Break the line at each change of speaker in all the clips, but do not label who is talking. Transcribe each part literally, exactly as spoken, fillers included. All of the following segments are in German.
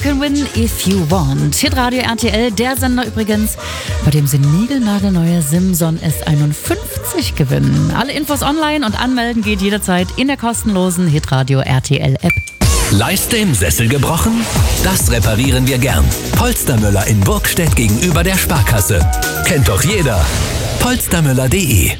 can win if you want. Hitradio R T L, der Sender übrigens, bei dem Sie niegelnagelneue Simson S einundfünfzig gewinnen. Alle Infos online und anmelden geht jederzeit in der kostenlosen Hitradio R T L App.
Leiste im Sessel gebrochen? Das reparieren wir gern. Polstermöller in Burgstedt gegenüber der Sparkasse. Kennt doch jeder. polstermöller punkt de.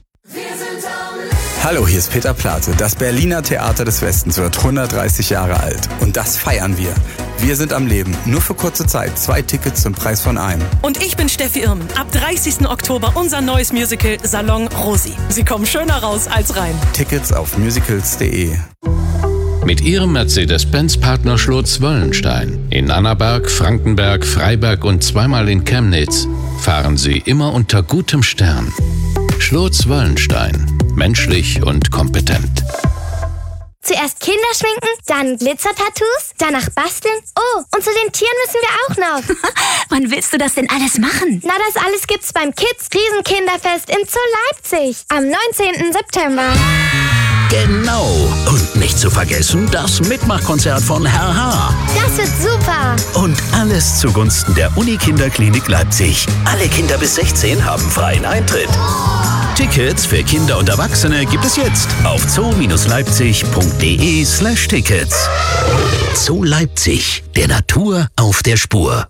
Hallo, hier ist Peter Plate. Das Berliner Theater des Westens wird hundertdreißig Jahre alt. Und das feiern wir. Wir sind am Leben. Nur für kurze Zeit. Zwei Tickets zum Preis von einem.
Und ich bin Steffi Irmen. Ab dreißigsten Oktober unser neues Musical Salon Rosi. Sie kommen schöner raus als rein.
Tickets auf musicals punkt de.
Mit Ihrem Mercedes-Benz-Partner Schlotz-Wöllenstein in Annaberg, Frankenberg, Freiberg und zweimal in Chemnitz fahren Sie immer unter gutem Stern. Schlotz-Wöllenstein. Menschlich und kompetent.
Zuerst Kinder schminken, dann Glitzer-Tattoos, danach basteln. Oh, und zu den Tieren müssen wir auch noch.
Wann willst du das denn alles machen?
Na, das alles gibt's beim Kids Riesenkinderfest im Zoo Leipzig am neunzehnten September.
Genau. Und nicht zu vergessen, das Mitmachkonzert von Herr H.
Das wird super.
Und alles zugunsten der Unikinderklinik Leipzig. Alle Kinder bis sechzehn haben freien Eintritt. Tickets für Kinder und Erwachsene gibt es jetzt auf zoo-leipzig punkt de slash tickets. Zoo Leipzig, der Natur auf der Spur.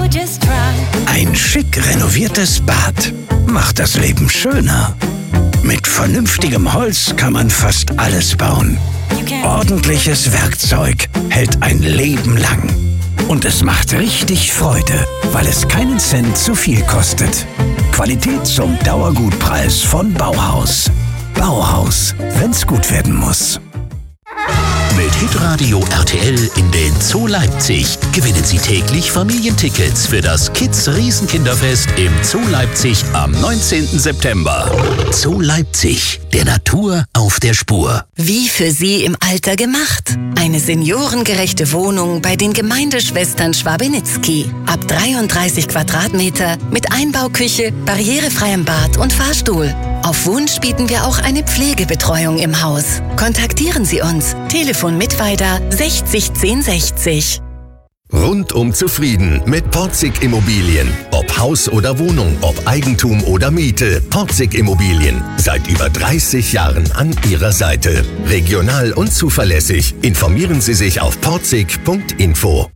Ein schick renoviertes Bad macht das Leben schöner. Mit vernünftigem Holz kann man fast alles bauen. Ordentliches Werkzeug hält ein Leben lang. Und es macht richtig Freude, weil es keinen Cent zu viel kostet. Qualität zum Dauergutpreis von Bauhaus. Bauhaus, wenn's gut werden muss. Mit Hitradio R T L in den Zoo Leipzig gewinnen Sie täglich Familientickets für das Kids Riesenkinderfest im Zoo Leipzig am neunzehnten September. Zoo Leipzig, der Natur auf der Spur.
Wie für Sie im Alter gemacht. Eine seniorengerechte Wohnung bei den Gemeindeschwestern Schwabenitzky. Ab dreiunddreißig Quadratmeter mit Einbauküche, barrierefreiem Bad und Fahrstuhl. Auf Wunsch bieten wir auch eine Pflegebetreuung im Haus. Kontaktieren Sie uns. Telefon Mittweida sechzig zehn sechzig.
Rundum zufrieden mit Porzig Immobilien. Ob Haus oder Wohnung, ob Eigentum oder Miete. Porzig Immobilien. Seit über dreißig Jahren an Ihrer Seite. Regional und zuverlässig. Informieren Sie sich auf porzig punkt info.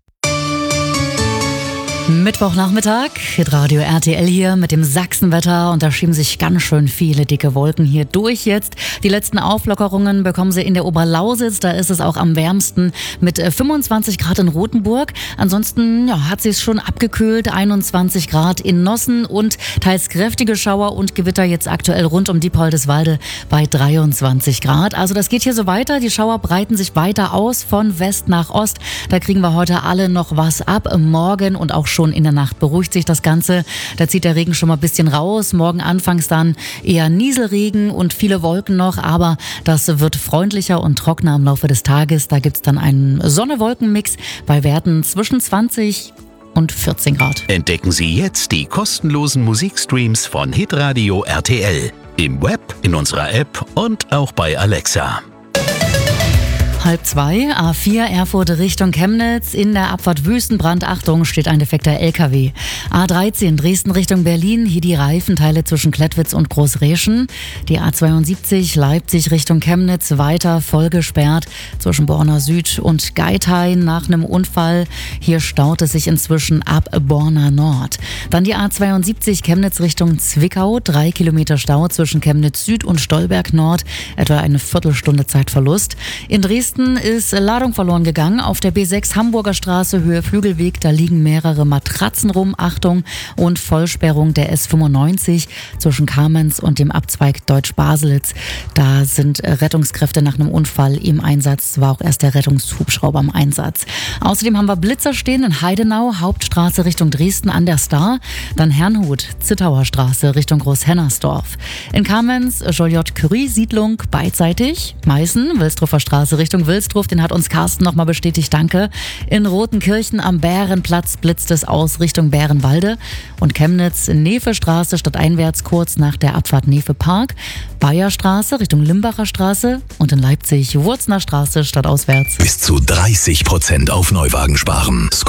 Mittwochnachmittag, Hitradio R T L hier mit dem Sachsenwetter und da schieben sich ganz schön viele dicke Wolken hier durch jetzt. Die letzten Auflockerungen bekommen Sie in der Oberlausitz, da ist es auch am wärmsten mit fünfundzwanzig Grad in Rothenburg. Ansonsten ja, hat sich schon abgekühlt, einundzwanzig Grad in Nossen und teils kräftige Schauer und Gewitter jetzt aktuell rund um Diepoldeswalde bei dreiundzwanzig Grad. Also das geht hier so weiter, die Schauer breiten sich weiter aus von West nach Ost. Da kriegen wir heute alle noch was ab, morgen und auch schon in der Nacht beruhigt sich das Ganze. Da zieht der Regen schon mal ein bisschen raus. Morgen anfangs dann eher Nieselregen und viele Wolken noch, aber das wird freundlicher und trockener im Laufe des Tages. Da gibt es dann einen Sonne-Wolken-Mix bei Werten zwischen zwanzig und vierzehn Grad.
Entdecken Sie jetzt die kostenlosen Musikstreams von Hitradio R T L. Im Web, in unserer App und auch bei Alexa.
Halb zwei, A vier Erfurt Richtung Chemnitz. In der Abfahrt Wüstenbrand, Achtung, steht ein defekter L K W. A dreizehn Dresden Richtung Berlin, hier die Reifenteile zwischen Klettwitz und Großreschen. Die A zweiundsiebzig Leipzig Richtung Chemnitz, weiter voll gesperrt zwischen Borna Süd und Geithain nach einem Unfall. Hier staut es sich inzwischen ab Borna Nord. Dann die A zweiundsiebzig Chemnitz Richtung Zwickau, drei Kilometer Stau zwischen Chemnitz Süd und Stolberg Nord, etwa eine Viertelstunde Zeitverlust. In Dresden ist Ladung verloren gegangen. Auf der B sechs Hamburger Straße, Höhe Flügelweg, da liegen mehrere Matratzen rum. Achtung, und Vollsperrung der S fünfundneunzig zwischen Kamenz und dem Abzweig Deutsch-Baselitz. Da sind Rettungskräfte nach einem Unfall im Einsatz. War auch erst der Rettungshubschrauber im Einsatz. Außerdem haben wir Blitzer stehen in Heidenau, Hauptstraße Richtung Dresden an der Star. Dann Herrnhut, Zittauer Straße Richtung Großhennersdorf. In Kamenz, Joliot-Curie-Siedlung beidseitig. Meißen, Wilsdruffer Straße Richtung Wilsdruff, den hat uns Carsten nochmal bestätigt, danke. In Rotenkirchen am Bärenplatz blitzt es aus Richtung Bärenwalde. Und Chemnitz, Nefe-Straße stadteinwärts kurz nach der Abfahrt Nefe-Park. Bayerstraße Richtung Limbacher Straße und in Leipzig Wurzner Straße stadtauswärts.
Bis zu dreißig Prozent auf Neuwagen sparen.